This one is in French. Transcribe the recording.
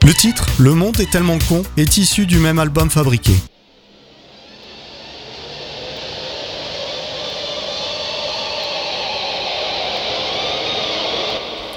Le titre, Le monde est tellement con, est issu du même album Fabriqué.